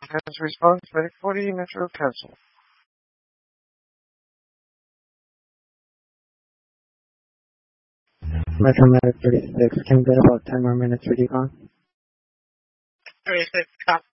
Has response, Medic 40, Metro Council. Metro Medic 36, can we get about 10 more minutes for decon? 36, copy.